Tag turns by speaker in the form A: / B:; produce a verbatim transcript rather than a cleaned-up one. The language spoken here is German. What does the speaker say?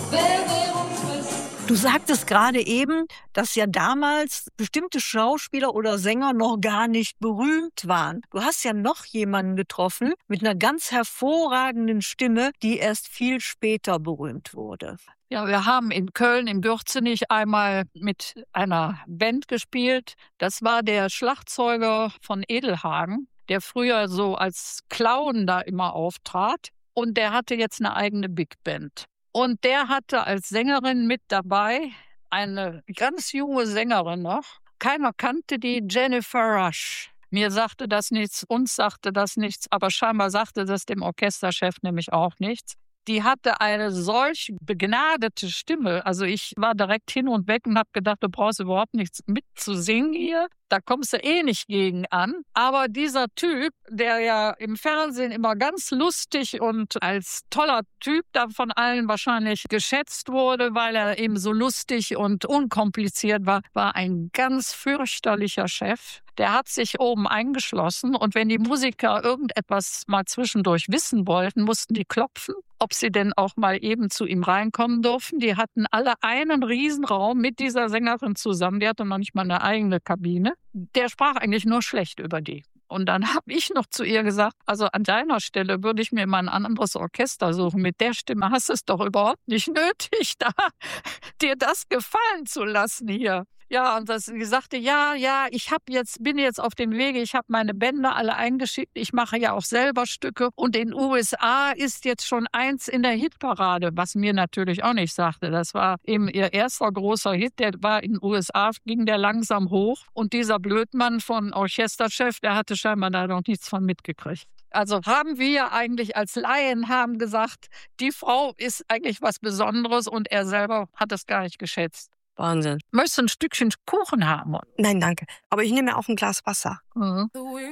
A: Du sagtest gerade eben, dass ja damals bestimmte Schauspieler oder Sänger noch gar nicht berühmt waren. Du hast ja noch jemanden getroffen mit einer ganz hervorragenden Stimme, die erst viel später berühmt wurde.
B: Ja, wir haben in Köln im Gürzenich einmal mit einer Band gespielt. Das war der Schlagzeuger von Edelhagen, der früher so als Clown da immer auftrat. Und der hatte jetzt eine eigene Big Band. Und der hatte als Sängerin mit dabei eine ganz junge Sängerin noch. Keiner kannte die, Jennifer Rush. Mir sagte das nichts, uns sagte das nichts, aber scheinbar sagte das dem Orchesterchef nämlich auch nichts. Die hatte eine solch begnadete Stimme. Also ich war direkt hin und weg und habe gedacht, du brauchst überhaupt nichts mitzusingen hier. Da kommst du eh nicht gegen an. Aber dieser Typ, der ja im Fernsehen immer ganz lustig und als toller Typ da von allen wahrscheinlich geschätzt wurde, weil er eben so lustig und unkompliziert war, war ein ganz fürchterlicher Chef. Der hat sich oben eingeschlossen und wenn die Musiker irgendetwas mal zwischendurch wissen wollten, mussten die klopfen, ob sie denn auch mal eben zu ihm reinkommen durften. Die hatten alle einen Riesenraum mit dieser Sängerin zusammen. Die hatte manchmal eine eigene Kabine. Der sprach eigentlich nur schlecht über die. Und dann habe ich noch zu ihr gesagt, also an deiner Stelle würde ich mir mal ein anderes Orchester suchen. Mit der Stimme hast du es doch überhaupt nicht nötig, da dir das gefallen zu lassen hier. Ja, und das, sie sagte, ja, ja, ich hab jetzt, bin jetzt auf dem Wege, ich habe meine Bänder alle eingeschickt, ich mache ja auch selber Stücke und in den U S A ist jetzt schon eins in der Hitparade, was mir natürlich auch nicht sagte. Das war eben ihr erster großer Hit, der war in den U S A, ging der langsam hoch und dieser Blödmann von Orchesterchef, der hatte scheinbar da noch nichts von mitgekriegt. Also haben wir eigentlich als Laien haben gesagt, die Frau ist eigentlich was Besonderes und er selber hat es gar nicht geschätzt.
C: Wahnsinn.
B: Möchtest du ein Stückchen Kuchen haben?
C: Nein, danke. Aber ich nehme mir auch ein Glas Wasser.
B: Mhm.